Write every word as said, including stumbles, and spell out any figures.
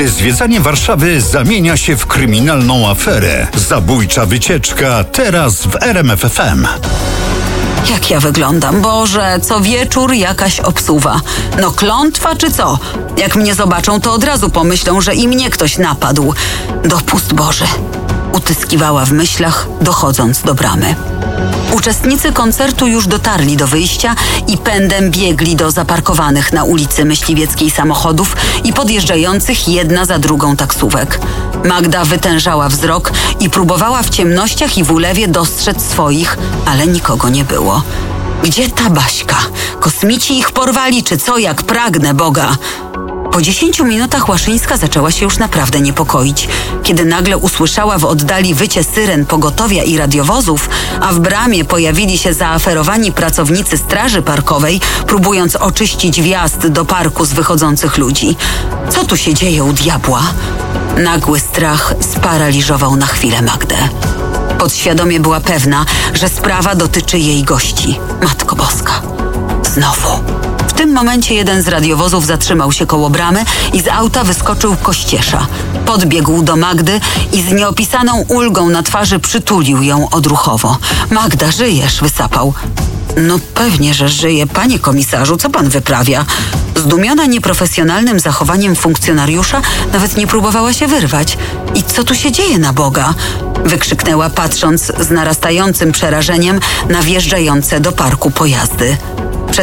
gdy zwiedzanie Warszawy zamienia się w kryminalną aferę. Zabójcza wycieczka teraz w R M F F M. Jak ja wyglądam? Boże, co wieczór jakaś obsuwa. No klątwa czy co? Jak mnie zobaczą, to od razu pomyślą, że i mnie ktoś napadł. Dopust Boże. Utyskiwała w myślach, dochodząc do bramy. Uczestnicy koncertu już dotarli do wyjścia i pędem biegli do zaparkowanych na ulicy Myśliwieckiej samochodów i podjeżdżających jedna za drugą taksówek. Magda wytężała wzrok i próbowała w ciemnościach i w ulewie dostrzec swoich, ale nikogo nie było. Gdzie ta Baśka? Kosmici ich porwali, czy co? Jak pragnę Boga! Po dziesięciu minutach Łaszyńska zaczęła się już naprawdę niepokoić, kiedy nagle usłyszała w oddali wycie syren pogotowia i radiowozów, a w bramie pojawili się zaaferowani pracownicy straży parkowej, próbując oczyścić wjazd do parku z wychodzących ludzi. Co tu się dzieje u diabła? Nagły strach sparaliżował na chwilę Magdę. Podświadomie była pewna, że sprawa dotyczy jej gości. Matko Boska. Znowu. W tym momencie jeden z radiowozów zatrzymał się koło bramy i z auta wyskoczył Kościesza. Podbiegł do Magdy i z nieopisaną ulgą na twarzy przytulił ją odruchowo. Magda, żyjesz? Wysapał. No pewnie, że żyję, panie komisarzu, co pan wyprawia? Zdumiona nieprofesjonalnym zachowaniem funkcjonariusza nawet nie próbowała się wyrwać. I co tu się dzieje na Boga? Wykrzyknęła, patrząc z narastającym przerażeniem na wjeżdżające do parku pojazdy.